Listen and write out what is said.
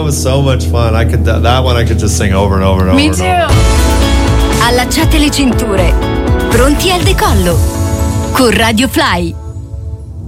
was so much fun. That one I could just sing over and over and over. Me too. Allacciate le cinture. Pronti al decollo. Con Radio Fly.